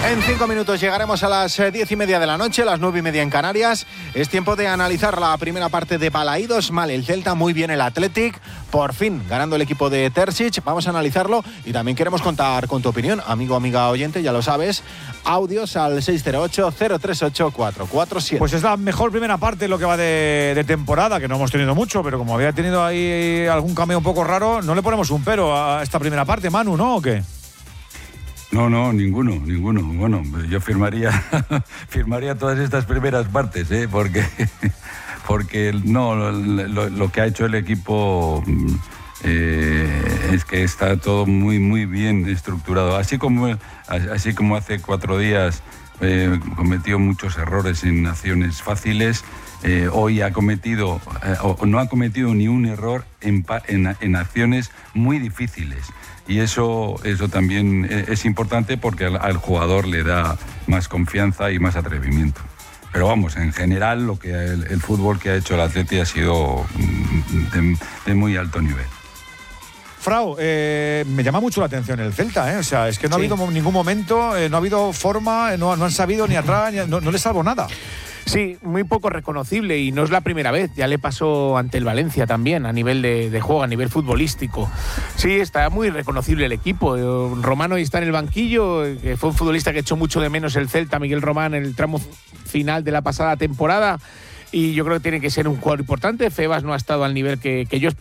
En 5 minutos llegaremos a las 10:30 de la noche, las 9:30 en Canarias. Es tiempo de analizar la primera parte de Balaídos. Mal el Celta, muy bien el Athletic. Por fin, ganando el equipo de Terzic. Vamos a analizarlo y también queremos contar con tu opinión. Amigo, amiga oyente, ya lo sabes. Audios al 608-038-447. Pues es la mejor primera parte lo que va de temporada, que no hemos tenido mucho, pero como había tenido ahí algún cameo un poco raro, no le ponemos un pero a esta primera parte, Manu, ¿no? ¿O qué? No, ninguno. Bueno, yo firmaría todas estas primeras partes, porque no, lo que ha hecho el equipo es que está todo muy bien estructurado. Así como hace 4 días cometió muchos errores en acciones fáciles, hoy no ha cometido ni un error en acciones muy difíciles. Y eso también es importante porque al jugador le da más confianza y más atrevimiento. Pero vamos, en general lo que el fútbol que ha hecho el Atleti ha sido de muy alto nivel. Frau, me llama mucho la atención el Celta, O sea, es que no ha habido ningún momento, no ha habido forma, no han sabido ni atrás, no les salvo nada. Sí, muy poco reconocible y no es la primera vez. Ya le pasó ante el Valencia también, a nivel de juego, a nivel futbolístico. Sí, está muy reconocible el equipo. Romano está en el banquillo, que fue un futbolista que echó mucho de menos el Celta, Miguel Román, en el tramo final de la pasada temporada. Y yo creo que tiene que ser un jugador importante. Febas no ha estado al nivel que yo esperaba.